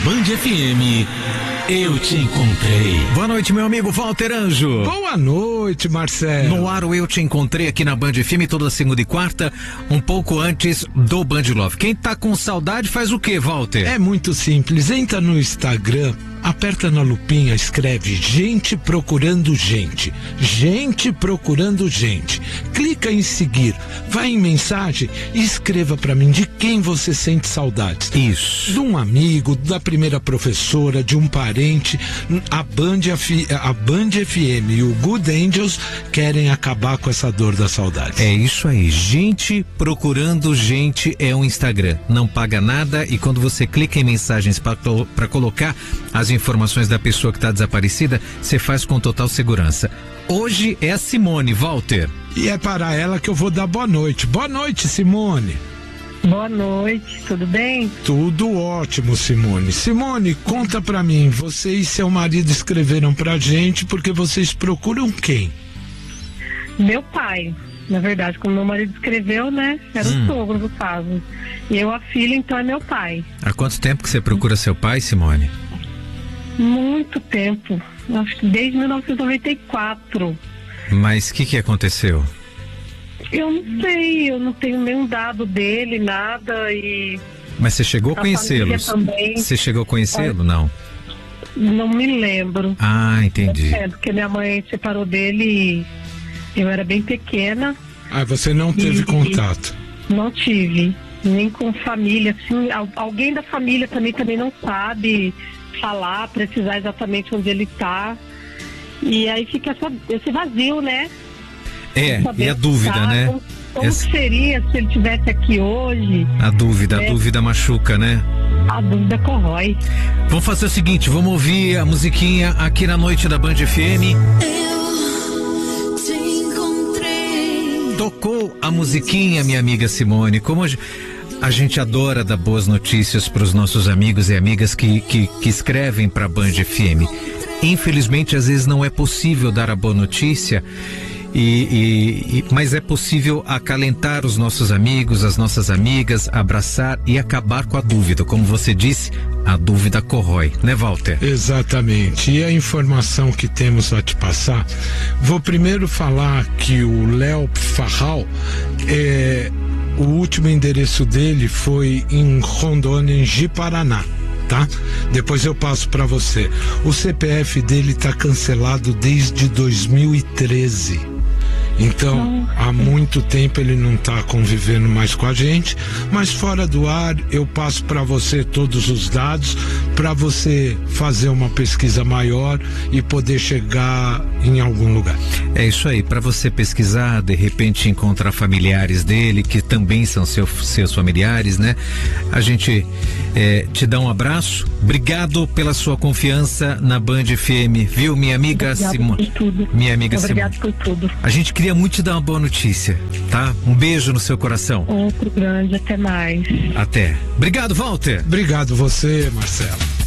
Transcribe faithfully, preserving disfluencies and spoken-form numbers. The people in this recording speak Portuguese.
Band F M, eu te encontrei. Boa noite, meu amigo Walter Anjo. Boa noite, Marcelo. No ar, o Eu Te Encontrei aqui na Band F M toda segunda e quarta, um pouco antes do Band Love. Quem tá com saudade faz o quê, Walter? É muito simples, entra no Instagram, aperta na lupinha, escreve gente procurando gente, gente procurando gente, clica em seguir, vai em mensagem e escreva pra mim de quem você sente saudades. Isso. De um amigo, da primeira professora, de um parente. A Band, a Band F M e o Good Angels querem acabar com essa dor da saudade. É isso aí, gente procurando gente é um Instagram, não paga nada e quando você clica em mensagens para colocar as informações da pessoa que está desaparecida, você faz com total segurança. Hoje é a Simone, Walter. E é para ela que eu vou dar boa noite. Boa noite, Simone. Boa noite, tudo bem? Tudo ótimo, Simone. Simone, conta pra mim, você e seu marido escreveram pra gente porque vocês procuram quem? Meu pai. Na verdade, como meu marido escreveu, né? Era hum. o sogro do caso. E eu, a filha, então é meu pai. Há quanto tempo que você procura seu pai, Simone? Muito tempo. Acho que desde mil novecentos e noventa e quatro. Mas o que que aconteceu? Eu não sei, eu não tenho nenhum dado dele, nada e... Mas você chegou a conhecê-lo? Você chegou a conhecê-lo, não? Não me lembro. Ah, entendi. É, porque minha mãe separou dele e eu era bem pequena. Ah, você não teve e, contato? Não tive, nem com família, assim, alguém da família também, também não sabe falar, precisar exatamente onde ele tá. E aí fica essa, esse vazio, né? É, e a dúvida, tá, né? Como, como Essa... seria se ele estivesse aqui hoje? A dúvida, é, a dúvida machuca, né? A dúvida corrói. Vamos fazer o seguinte, vamos ouvir a musiquinha aqui na noite da Band F M. Eu te encontrei. Tocou a musiquinha, minha amiga Simone, como a gente adora dar boas notícias para os nossos amigos e amigas que, que, que escrevem para a Band F M. Infelizmente, às vezes não é possível dar a boa notícia. E, e, e, mas é possível acalentar os nossos amigos, as nossas amigas, abraçar e acabar com a dúvida. Como você disse, a dúvida corrói, né, Walter? Exatamente. E a informação que temos a te passar, vou primeiro falar que o Léo Farral, é, o último endereço dele foi em Rondônia, em Ji-Paraná. Tá? Depois eu passo para você. O C P F dele está cancelado desde dois mil e treze. Então, há muito tempo ele não está convivendo mais com a gente, mas fora do ar eu passo para você todos os dados para você fazer uma pesquisa maior e poder chegar em algum lugar. É isso aí, para você pesquisar, de repente encontrar familiares dele que também são seu, seus familiares, né? A gente é, te dá um abraço, obrigado pela sua confiança na Band F M, viu, minha amiga Simone? Minha amiga Obrigado Simone. por tudo. A gente queria muito te dar uma boa notícia, tá? Um beijo no seu coração. Outro grande, até mais. Até. Obrigado, Walter. Obrigado você, Marcelo.